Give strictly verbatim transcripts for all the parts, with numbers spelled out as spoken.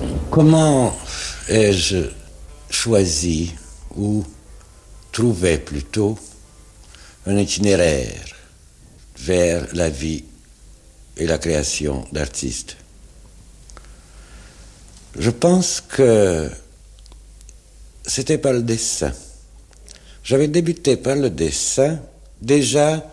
Comment ai-je choisi, ou trouvé plutôt, un itinéraire vers la vie et la création d'artistes? Je pense que c'était par le dessin. J'avais débuté par le dessin déjà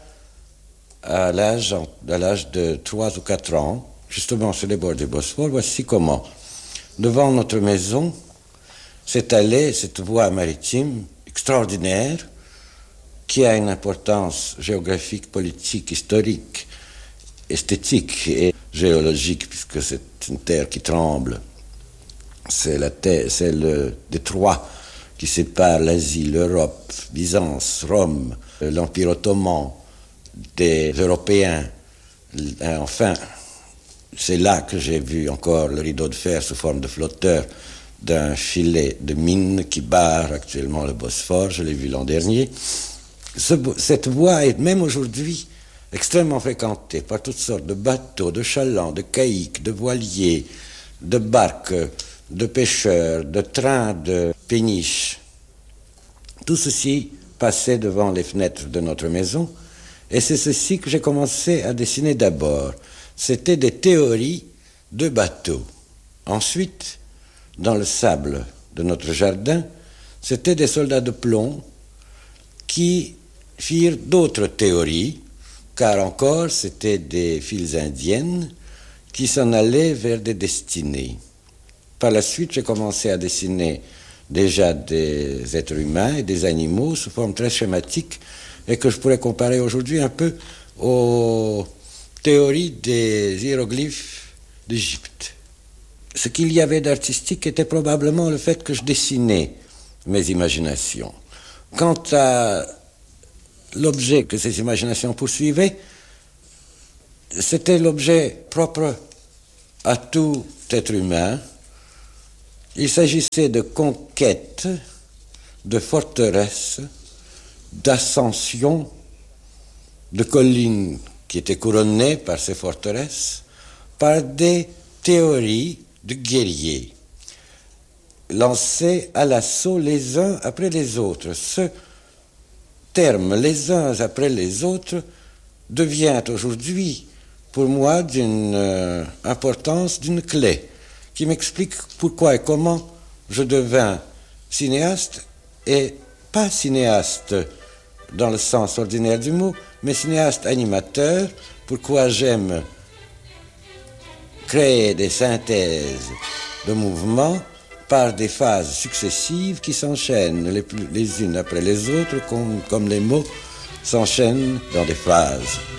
à l'âge, à l'âge de trois ou quatre ans, justement sur les bords du Bosphore. Voici comment. Devant notre maison s'étalait cette voie maritime extraordinaire qui a une importance géographique, politique, historique, esthétique et géologique, puisque c'est une terre qui tremble. C'est, la terre, c'est le détroit qui sépare l'Asie, l'Europe, Byzance, Rome, l'Empire ottoman des Européens. Enfin, c'est là que j'ai vu encore le rideau de fer sous forme de flotteur d'un filet de mine qui barre actuellement le Bosphore. Je l'ai vu l'an dernier. Ce, cette voie est même aujourd'hui extrêmement fréquentée par toutes sortes de bateaux, de chalands, de caïques, de voiliers, de barques, de pêcheurs, de trains, de péniches. Tout ceci passait devant les fenêtres de notre maison, et c'est ceci que j'ai commencé à dessiner d'abord. C'était des théories de bateaux. Ensuite, dans le sable de notre jardin, c'était des soldats de plomb qui firent d'autres théories, car encore c'était des files indiennes qui s'en allaient vers des destinées. Par la suite, j'ai commencé à dessiner déjà des êtres humains et des animaux sous forme très schématique et que je pourrais comparer aujourd'hui un peu aux théories des hiéroglyphes d'Égypte. Ce qu'il y avait d'artistique était probablement le fait que je dessinais mes imaginations. Quant à l'objet que ces imaginations poursuivaient, c'était l'objet propre à tout être humain. Il s'agissait de conquêtes, de forteresses, d'ascensions, de collines qui étaient couronnées par ces forteresses, par des théories de guerriers, lancés à l'assaut les uns après les autres. Ce terme, les uns après les autres, devient aujourd'hui, pour moi, d'une euh, importance, d'une clé, qui m'explique pourquoi et comment je devins cinéaste, et pas cinéaste dans le sens ordinaire du mot, mais cinéaste animateur, pourquoi j'aime créer des synthèses de mouvements par des phases successives qui s'enchaînent les, plus, les unes après les autres, comme, comme les mots s'enchaînent dans des phrases.